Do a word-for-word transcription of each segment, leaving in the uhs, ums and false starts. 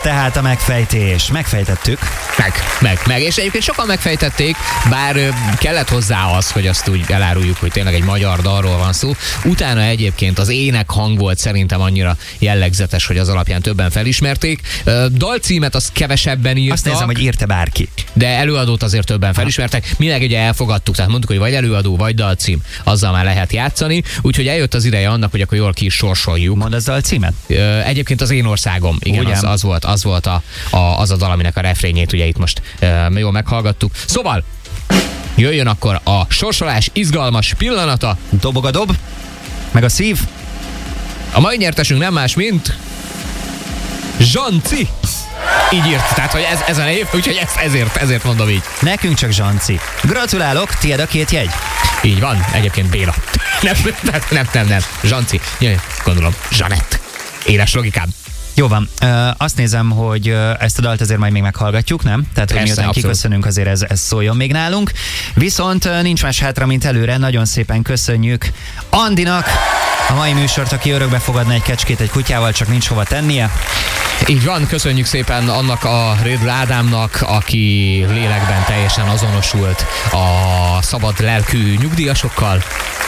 tehát a megfejtés. Megfejtettük. Meg, meg, meg. És egyébként sokan megfejtették, bár ö, kellett hozzá az, hogy azt úgy eláruljuk, hogy tényleg egy magyar dalról van szó. Utána egyébként az ének hang volt szerintem annyira jellegzetes, hogy az alapján többen felismerték. Ö, dalcímet az kevesebben írtak. Azt nézem, hogy írta bárki. De előadót azért többen felismertek. Mi meg ugye elfogadtuk, tehát mondtuk, hogy vagy előadó, vagy dalcím, azzal már lehet játszani. Úgyhogy eljött az ideje annak, hogy akkor jól ki is sorsoljuk. Mondd az dalcímet? Ö, egyébként az Én országom. Igen, az, az volt, az, volt a, a, az a dal, aminek a refrényét ugye itt most ö, jól meghallgattuk. Szóval jöjjön akkor a sorsolás izgalmas pillanata. Dobog a dob, meg a szív. A mai nyertesünk nem más, mint Zsanci. Így írt, tehát hogy ez, ez a név, úgyhogy ez, ezért, ezért mondom így. Nekünk csak Zsanci. Gratulálok, tiéd a két jegy. Így van, egyébként Béla. Nem, nem, nem, nem, nem. Zsanci. Jaj, gondolom, Zsanett. Éles logikám. Jó van, ö, azt nézem, hogy ö, ezt a dalt azért majd még meghallgatjuk, nem? Tehát, hogy Persze, miután abszolút. kiköszönünk, azért ez, ez szóljon még nálunk. Viszont ö, nincs más hátra, mint előre. Nagyon szépen köszönjük Andinak a mai műsort, aki örökbe fogadna egy kecskét egy kutyával, csak nincs hova tennie. Így van, köszönjük szépen annak a Rédl Ádámnak, aki lélekben teljesen azonosult a szabad lelkű nyugdíjasokkal.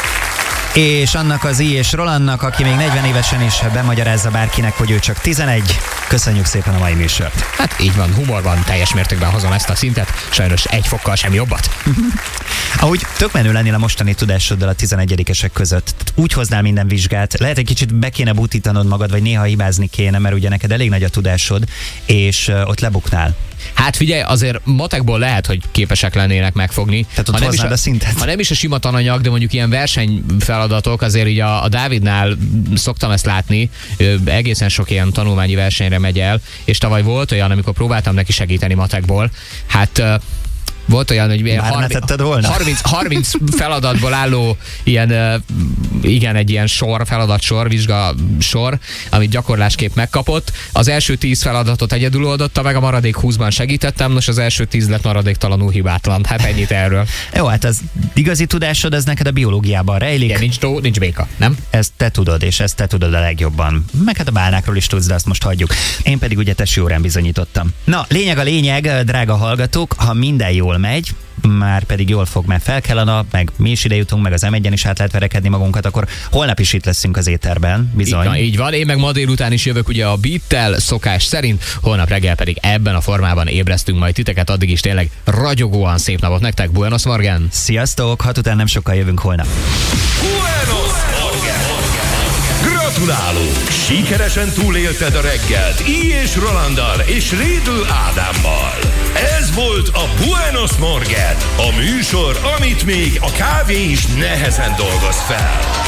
És annak az I. és Rolandnak, aki még negyven évesen is bemagyarázza bárkinek, hogy ő csak tizenegy. Köszönjük szépen a mai műsort. Hát így van, humorban teljes mértékben hozom ezt a szintet, sajnos egy fokkal sem jobbat. Ahogy tök menő lennél a mostani tudásoddal a tizenegyedikesek között. Úgy hoznál minden vizsgát, lehet egy kicsit be kéne butítanod magad, vagy néha hibázni kéne, mert ugye neked elég nagy a tudásod, és uh, ott lebuknál. Hát figyelj, azért matekból lehet, hogy képesek lennének megfogni. Tehát ott ha nem, is a, a szintet. ha nem is a sima tananyag, de mondjuk ilyen versenyfeladatok, azért így a, a Dávidnál szoktam ezt látni, ő egészen sok ilyen tanulmányi versenyre megy el, és tavaly volt olyan, amikor próbáltam neki segíteni matekból, hát volt olyan, hogy harminc, harminc feladatból álló ilyen, igen, egy ilyen sor, feladatsor, vizsga sor, amit gyakorlásképp megkapott. Az első tíz feladatot egyedül oldotta meg, a maradék húszban segítettem, nos az első tíz lett maradéktalanul hibátlan. Hát ennyit erről. Jó, hát az igazi tudásod, ez neked a biológiában rejlik. Igen, nincs tó, nincs béka, nem? Ezt te tudod, és ezt te tudod a legjobban. Meg hát a bálnákról is tudsz, de azt most hagyjuk. Én pedig ugye tesi órán bizonyítottam. Na, lényeg a lényeg, drága hallgatók, ha minden jól megy, már pedig jól fog, mert fel kell a nap, meg mi is ide jutunk, meg az em egyen is át lehet verekedni magunkat, akkor holnap is itt leszünk az éterben, bizony. Így van, így van. Én meg ma délután is jövök ugye a Beattel szokás szerint, holnap reggel pedig ebben a formában ébresztünk majd titeket, addig is tényleg ragyogóan szép napot nektek, Buenos Morgen! Sziasztok, hat után nem sokkal jövünk holnap. Buenos Morgen! Gratulálunk! Sikeresen túlélted a reggelt I. és Rolanddal és Rédl Ádámmal. Ez volt a Buenos Morgen, a műsor, amit még a kávé is nehezen dolgoz fel.